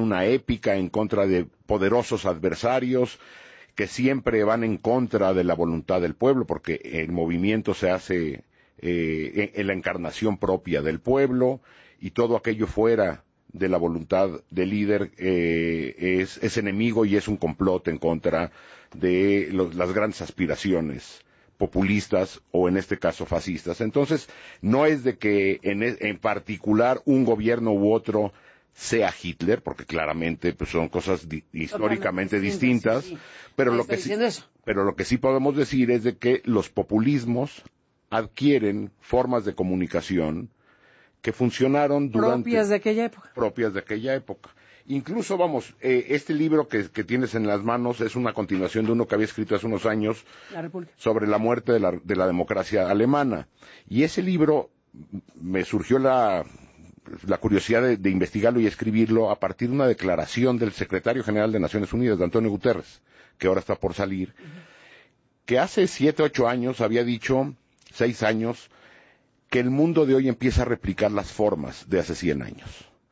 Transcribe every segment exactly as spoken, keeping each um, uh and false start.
una épica en contra de poderosos adversarios, que siempre van en contra de la voluntad del pueblo, porque el movimiento se hace eh, en la encarnación propia del pueblo, y todo aquello fuera de la voluntad del líder eh, es, es enemigo y es un complot en contra de los, las grandes aspiraciones populistas o en este caso fascistas. Entonces, no es de que en, en particular un gobierno u otro sea Hitler, porque claramente pues, son cosas di históricamente distintas, sí, sí. pero lo que sí, pero lo que sí podemos decir es de que los populismos adquieren formas de comunicación que funcionaron durante... Propias de aquella época. Propias de aquella época. Incluso, vamos, eh, este libro que, que tienes en las manos es una continuación de uno que había escrito hace unos años la sobre la muerte de la, de la democracia alemana. Y ese libro me surgió la, la curiosidad de, de investigarlo y escribirlo a partir de una declaración del secretario general de Naciones Unidas, de Antonio Guterres, que ahora está por salir, uh-huh. que hace siete, ocho años había dicho, seis años, que el mundo de hoy empieza a replicar las formas de hace cien años.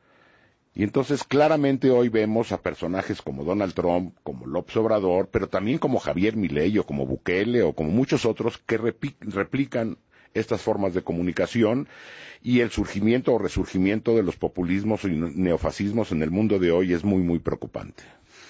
Y entonces claramente hoy vemos a personajes como Donald Trump, como López Obrador, pero también como Javier Milei o como Bukele o como muchos otros que replican estas formas de comunicación, y el surgimiento o resurgimiento de los populismos y neofascismos en el mundo de hoy es muy, muy preocupante.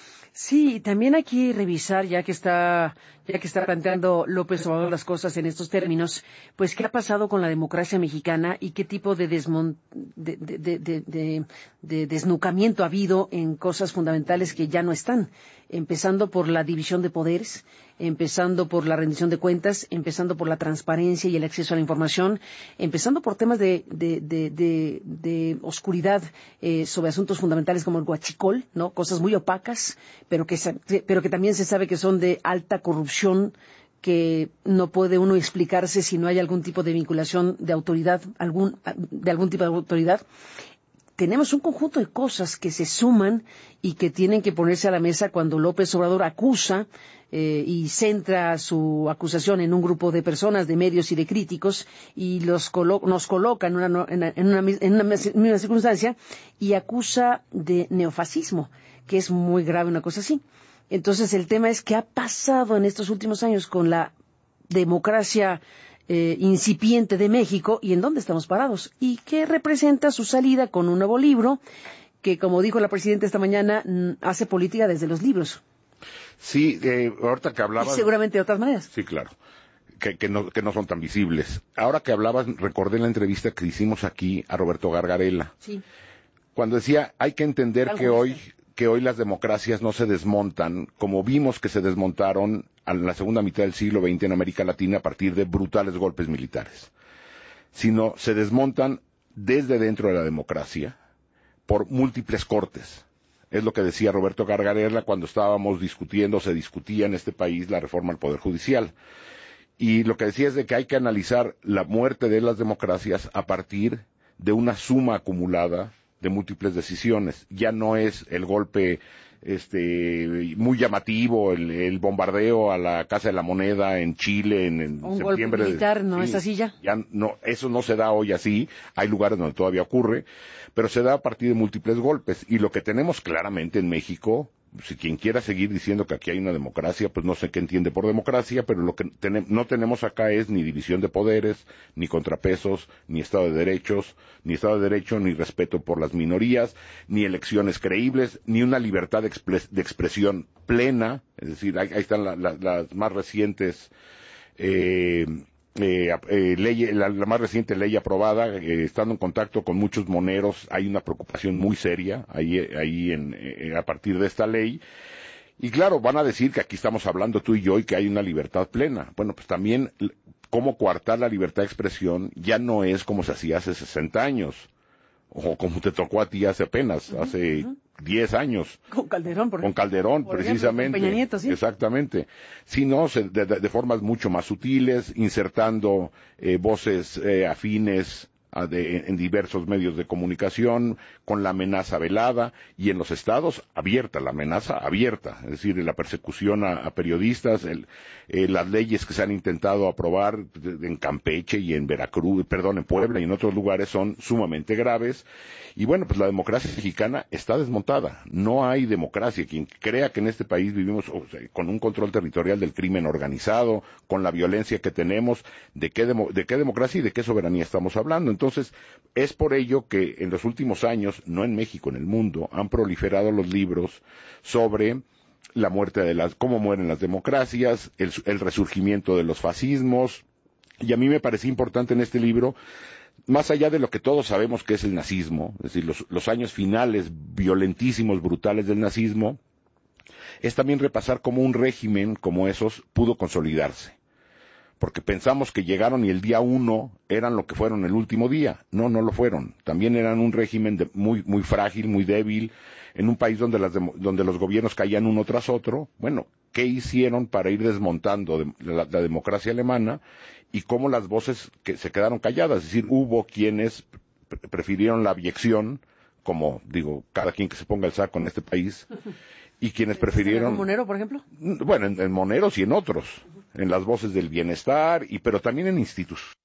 Sí, también hay que revisar, ya que está, ya que está planteando López Obrador las cosas en estos términos, pues qué ha pasado con la democracia mexicana y qué tipo de, desmon, de, de, de, de, de, de desnucamiento ha habido en cosas fundamentales que ya no están, empezando por la división de poderes, empezando por la rendición de cuentas, empezando por la transparencia y el acceso a la información, empezando por temas de, de, de, de, de oscuridad eh, sobre asuntos fundamentales como el huachicol, ¿no? Cosas muy opacas, pero que, pero que también se sabe que son de alta corrupción, que no puede uno explicarse si no hay algún tipo de vinculación de autoridad, algún, de algún tipo de autoridad. Tenemos un conjunto de cosas que se suman y que tienen que ponerse a la mesa cuando López Obrador acusa eh, y centra su acusación en un grupo de personas, de medios y de críticos, y los colo nos coloca en una, en, en una, en una misma circunstancia, y acusa de neofascismo, que es muy grave una cosa así. Entonces el tema es qué ha pasado en estos últimos años con la democracia Eh, incipiente de México y en dónde estamos parados, y qué representa su salida con un nuevo libro que, como dijo la presidenta esta mañana, hace política desde los libros. Sí, eh, ahorita que hablabas... Y seguramente de otras maneras. Sí, claro, que, que, no, que no son tan visibles. Ahora que hablabas, recordé la entrevista que hicimos aquí a Roberto Gargarella. Sí. Cuando decía, hay que entender Algo que hoy... que hoy las democracias no se desmontan, como vimos que se desmontaron en la segunda mitad del siglo veinte en América Latina a partir de brutales golpes militares, sino se desmontan desde dentro de la democracia por múltiples cortes. Es lo que decía Roberto Gargarella cuando estábamos discutiendo, se discutía en este país la reforma al Poder Judicial. Y lo que decía es de que hay que analizar la muerte de las democracias a partir de una suma acumulada de múltiples decisiones. Ya no es el golpe este muy llamativo, el, el bombardeo a la Casa de la Moneda en Chile en, en un septiembre. Golpe militar, de, ¿no sí, es así ya? ya no, eso no se da hoy así, hay lugares donde todavía ocurre, pero se da a partir de múltiples golpes. Y lo que tenemos claramente en México, si quien quiera seguir diciendo que aquí hay una democracia, pues no sé qué entiende por democracia, pero lo que ten, no tenemos acá es ni división de poderes, ni contrapesos, ni Estado de Derechos, ni Estado de Derecho, ni respeto por las minorías, ni elecciones creíbles, ni una libertad de, expres, de expresión plena. Es decir, ahí, ahí están la, la, las más recientes eh, Eh, eh, ley, la, la más reciente ley aprobada, eh, estando en contacto con muchos moneros, hay una preocupación muy seria ahí, ahí en, eh, a partir de esta ley. Y claro, van a decir que aquí estamos hablando tú y yo y que hay una libertad plena. Bueno, pues también cómo coartar la libertad de expresión ya no es como se hacía hace sesenta años, o como te tocó a ti hace apenas, uh-huh, hace uh-huh. diez años. Con Calderón, por Con Calderón, por precisamente. Ejemplo, con Peña Nieto, ¿sí? Exactamente. Sino de, de, de formas mucho más sutiles, insertando eh, voces eh, afines de, en diversos medios de comunicación, con la amenaza velada, y en los estados abierta, la amenaza abierta, es decir, la persecución a, a periodistas, el, eh, las leyes que se han intentado aprobar en Campeche y en Veracruz, perdón, en Puebla y en otros lugares son sumamente graves, y bueno, pues la democracia mexicana está desmontada, no hay democracia. Quien crea que en este país vivimos o sea, con un control territorial del crimen organizado, con la violencia que tenemos, ¿de qué, demo, de qué democracia y de qué soberanía estamos hablando? Entonces, es por ello que en los últimos años, no en México, en el mundo, han proliferado los libros sobre la muerte de las, cómo mueren las democracias, el, el resurgimiento de los fascismos, y a mí me parecía importante en este libro, más allá de lo que todos sabemos que es el nazismo, es decir, los, los años finales violentísimos, brutales del nazismo, es también repasar cómo un régimen como esos pudo consolidarse. Porque pensamos que llegaron y el día uno eran lo que fueron el último día. No, no lo fueron. También eran un régimen de, muy, muy frágil, muy débil, en un país donde, las, donde los gobiernos caían uno tras otro. Bueno, ¿qué hicieron para ir desmontando de, la, la democracia alemana? Y cómo las voces que se quedaron calladas. Es decir, hubo quienes pre- prefirieron la abyección, como, digo, cada quien que se ponga el saco en este país, y quienes prefirieron... ¿En Monero, por ejemplo? Bueno, en, en Moneros y en otros, en las voces del bienestar, y pero también en instituciones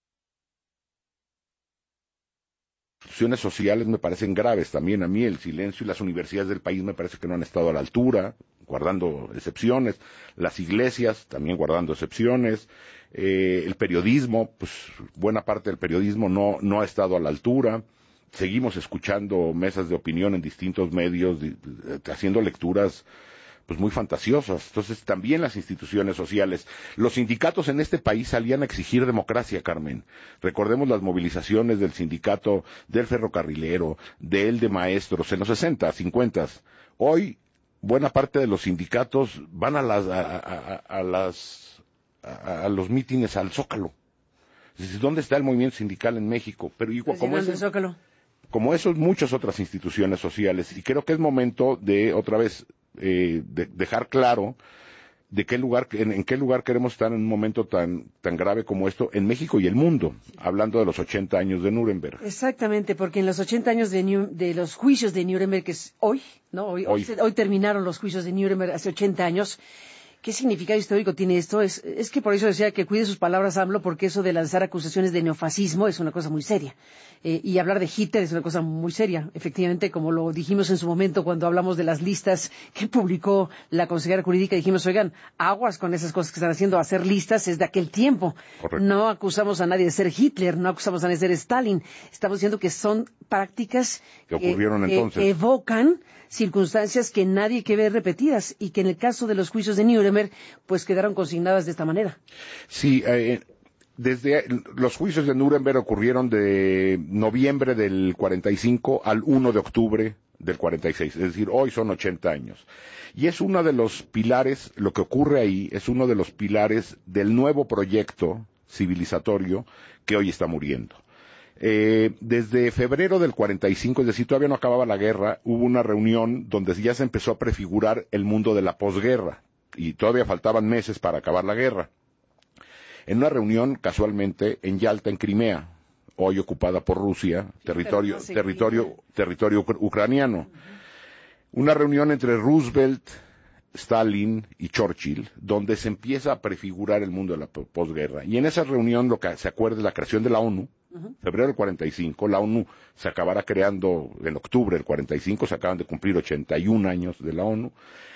sociales me parecen graves también a mí, el silencio y las universidades del país me parece que no han estado a la altura, guardando excepciones, las iglesias también guardando excepciones, eh, el periodismo, pues buena parte del periodismo no, no ha estado a la altura. Seguimos escuchando mesas de opinión en distintos medios, de, de, haciendo lecturas pues muy fantasiosas. Entonces también las instituciones sociales, los sindicatos en este país salían a exigir democracia, Carmen. Recordemos las movilizaciones del sindicato del ferrocarrilero, del de maestros en los sesenta, cincuenta. Hoy buena parte de los sindicatos van a las a, a, a las a, a los mítines al Zócalo. Es decir, ¿dónde está el movimiento sindical en México? Pero igual como es el Zócalo. Como eso, muchas otras instituciones sociales. Y creo que es momento de, otra vez, eh, de dejar claro de qué lugar, en, en qué lugar queremos estar en un momento tan, tan grave como esto en México y el mundo, hablando de los ochenta años de Nuremberg. Exactamente, porque en los ochenta años de, New, de los juicios de Nuremberg, que es hoy, ¿no? Hoy, hoy. Hoy, hoy terminaron los juicios de Nuremberg hace ochenta años. ¿Qué significado histórico tiene esto? Es, es que por eso decía que cuide sus palabras, AMLO, porque eso de lanzar acusaciones de neofascismo es una cosa muy seria. Eh, y hablar de Hitler es una cosa muy seria. Efectivamente, como lo dijimos en su momento cuando hablamos de las listas que publicó la consejera jurídica, dijimos, oigan, aguas con esas cosas que están haciendo. Hacer listas es de aquel tiempo. Correcto. No acusamos a nadie de ser Hitler, no acusamos a nadie de ser Stalin. Estamos diciendo que son prácticas que ocurrieron que, entonces. que evocan circunstancias que nadie quiere ver repetidas y que en el caso de los juicios de Nuremberg pues quedaron consignadas de esta manera. Sí, eh, desde los juicios de Nuremberg ocurrieron de noviembre del cuarenta y cinco al uno de octubre del cuarenta y seis, es decir, hoy son ochenta años. Y es uno de los pilares, lo que ocurre ahí es uno de los pilares del nuevo proyecto civilizatorio que hoy está muriendo. Eh, desde febrero del cuarenta y cinco, es decir, todavía no acababa la guerra, hubo una reunión donde ya se empezó a prefigurar el mundo de la posguerra, y todavía faltaban meses para acabar la guerra. En una reunión, casualmente, en Yalta, en Crimea, hoy ocupada por Rusia, territorio, territorio, territorio ucraniano. Una reunión entre Roosevelt, Stalin y Churchill, donde se empieza a prefigurar el mundo de la posguerra. Y en esa reunión lo que se acuerda es la creación de la ONU, uh-huh. febrero del cuarenta y cinco, la ONU se acabará creando en octubre del cuarenta y cinco, se acaban de cumplir ochenta y un años de la ONU,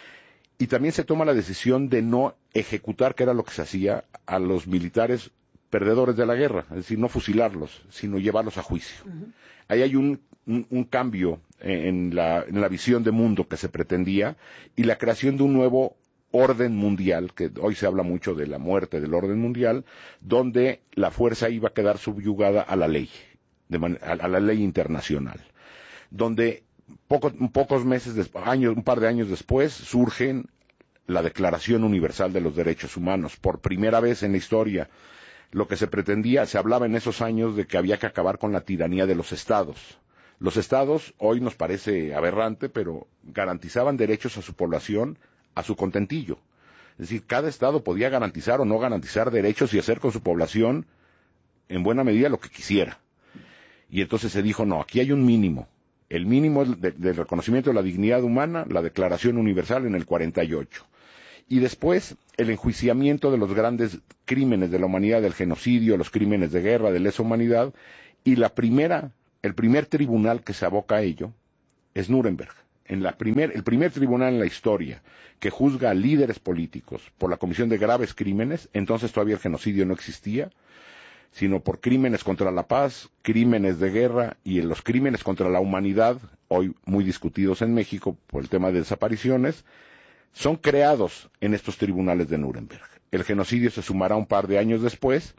y también se toma la decisión de no ejecutar, que era lo que se hacía, a los militares perdedores de la guerra, es decir, no fusilarlos, sino llevarlos a juicio. Uh-huh. Ahí hay un, un, un cambio en la, en la visión de mundo que se pretendía y la creación de un nuevo orden mundial, que hoy se habla mucho de la muerte del orden mundial, donde la fuerza iba a quedar subyugada a la ley, de man, a, a la ley internacional, donde poco, pocos meses, después, años, un par de años después, surgen la Declaración Universal de los Derechos Humanos. Por primera vez en la historia, lo que se pretendía, se hablaba en esos años de que había que acabar con la tiranía de los estados. Los estados, hoy nos parece aberrante, pero garantizaban derechos a su población a su contentillo. Es decir, cada estado podía garantizar o no garantizar derechos y hacer con su población, en buena medida, lo que quisiera. Y entonces se dijo, no, aquí hay un mínimo. El mínimo es de, del reconocimiento de la dignidad humana, la Declaración Universal en el cuarenta y ocho. Y después, el enjuiciamiento de los grandes crímenes de la humanidad, del genocidio, los crímenes de guerra, de lesa humanidad, y la primera, el primer tribunal que se aboca a ello es Nuremberg. En la primer, el primer tribunal en la historia que juzga a líderes políticos por la comisión de graves crímenes, entonces todavía el genocidio no existía, sino por crímenes contra la paz, crímenes de guerra y en los crímenes contra la humanidad, hoy muy discutidos en México por el tema de desapariciones, son creados en estos tribunales de Nuremberg. El genocidio se sumará un par de años después,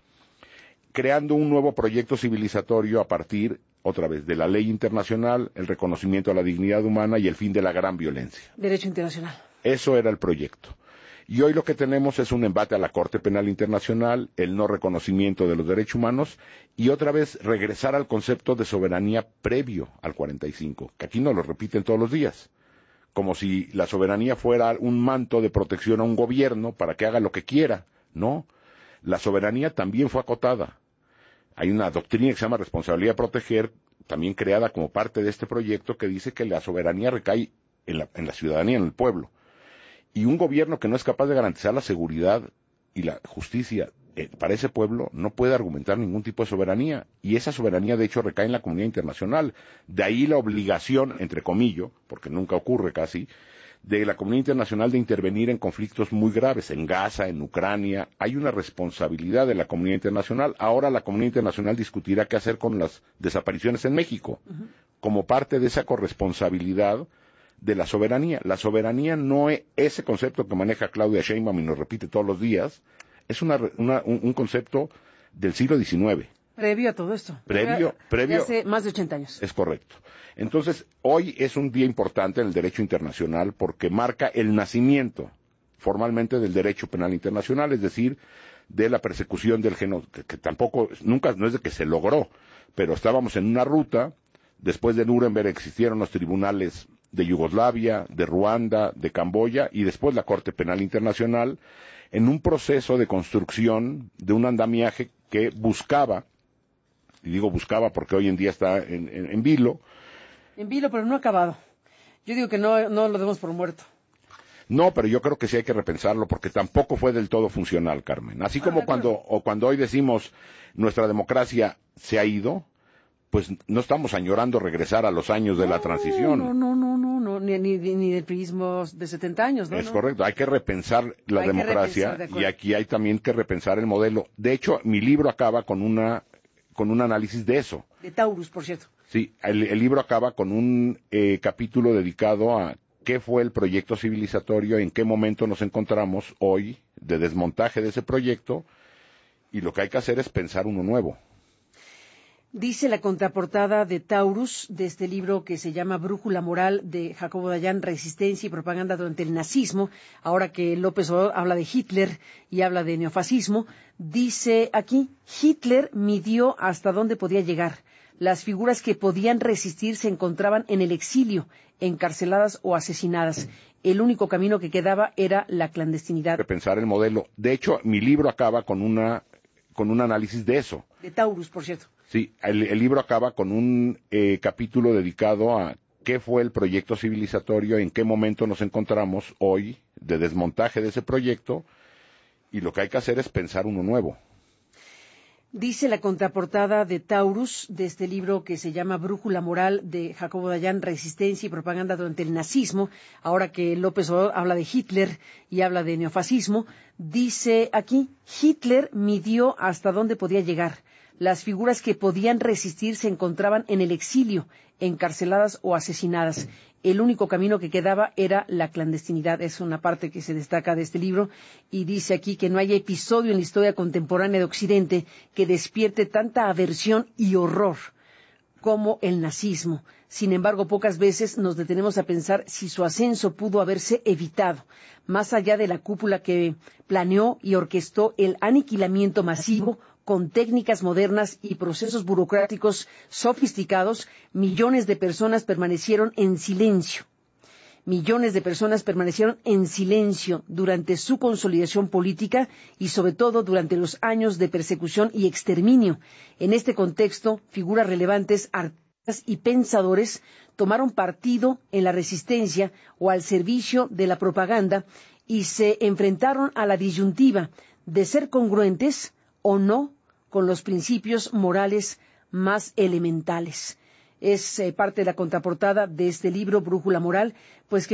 creando un nuevo proyecto civilizatorio a partir, otra vez, de la ley internacional, el reconocimiento a la dignidad humana y el fin de la gran violencia. Derecho internacional. Eso era el proyecto. Y hoy lo que tenemos es un embate a la Corte Penal Internacional, el no reconocimiento de los derechos humanos y otra vez regresar al concepto de soberanía previo al cuarenta y cinco, que aquí nos lo repiten todos los días, como si la soberanía fuera un manto de protección a un gobierno para que haga lo que quiera. No, la soberanía también fue acotada. Hay una doctrina que se llama responsabilidad de proteger, también creada como parte de este proyecto, que dice que la soberanía recae en la, en la ciudadanía, en el pueblo. Y un gobierno que no es capaz de garantizar la seguridad y la justicia eh, para ese pueblo no puede argumentar ningún tipo de soberanía. Y esa soberanía, de hecho, recae en la comunidad internacional. De ahí la obligación, entre comillas, porque nunca ocurre casi, de la comunidad internacional de intervenir en conflictos muy graves, en Gaza, en Ucrania. Hay una responsabilidad de la comunidad internacional. Ahora la comunidad internacional discutirá qué hacer con las desapariciones en México, uh-huh, como parte de esa corresponsabilidad de la soberanía. La soberanía no es ese concepto que maneja Claudia Sheinbaum y nos repite todos los días, es una, una, un, un concepto del siglo diecinueve. Previo a todo esto. Previo, previo. De hace más de ochenta años. Es correcto. Entonces, hoy es un día importante en el derecho internacional porque marca el nacimiento formalmente del derecho penal internacional, es decir, de la persecución del genocidio, que, que tampoco, nunca, no es de que se logró, pero estábamos en una ruta. Después de Nuremberg existieron los tribunales de Yugoslavia, de Ruanda, de Camboya y después la Corte Penal Internacional, en un proceso de construcción de un andamiaje que buscaba, y digo buscaba porque hoy en día está en, en, en vilo. En vilo, pero no acabado. Yo digo que no, no lo demos por muerto. No, pero yo creo que sí hay que repensarlo porque tampoco fue del todo funcional, Carmen. Así como ah, cuando, o cuando hoy decimos nuestra democracia se ha ido, pues no estamos añorando regresar a los años de no, la transición. No, no, no, no, no, ni, ni, ni del prismo de setenta años, ¿no? Es no. correcto, hay que repensar la hay democracia repensar, y aquí hay también que repensar el modelo. De hecho, mi libro acaba con una con un análisis de eso. De Taurus, por cierto. Sí, el, el libro acaba con un eh, capítulo dedicado a qué fue el proyecto civilizatorio, en qué momento nos encontramos hoy de desmontaje de ese proyecto y lo que hay que hacer es pensar uno nuevo. Dice la contraportada de Taurus, de este libro que se llama Brújula Moral, de Jacobo Dayan, Resistencia y Propaganda durante el Nazismo, ahora que López Obrador habla de Hitler y habla de neofascismo, dice aquí, Hitler midió hasta dónde podía llegar. Las figuras que podían resistir se encontraban en el exilio, encarceladas o asesinadas. El único camino que quedaba era la clandestinidad. Repensar el modelo. De hecho, mi libro acaba con una con un análisis de eso. De Taurus, por cierto. Sí, el, el libro acaba con un eh, capítulo dedicado a qué fue el proyecto civilizatorio, en qué momento nos encontramos hoy de desmontaje de ese proyecto y lo que hay que hacer es pensar uno nuevo. Dice la contraportada de Taurus, de este libro que se llama Brújula Moral, de Jacobo Dayan, Resistencia y Propaganda durante el Nazismo, ahora que López Obrador habla de Hitler y habla de neofascismo, dice aquí, Hitler midió hasta dónde podía llegar. Las figuras que podían resistir se encontraban en el exilio, encarceladas o asesinadas. El único camino que quedaba era la clandestinidad. Es una parte que se destaca de este libro y dice aquí que no hay episodio en la historia contemporánea de Occidente que despierte tanta aversión y horror como el nazismo. Sin embargo, pocas veces nos detenemos a pensar si su ascenso pudo haberse evitado, más allá de la cúpula que planeó y orquestó el aniquilamiento masivo. Con técnicas modernas y procesos burocráticos sofisticados, millones de personas permanecieron en silencio. Millones de personas permanecieron en silencio durante su consolidación política y sobre todo durante los años de persecución y exterminio. En este contexto, figuras relevantes, artistas y pensadores tomaron partido en la resistencia o al servicio de la propaganda y se enfrentaron a la disyuntiva de ser congruentes o no con los principios morales más elementales. Es eh, parte de la contraportada de este libro, Brújula Moral, pues que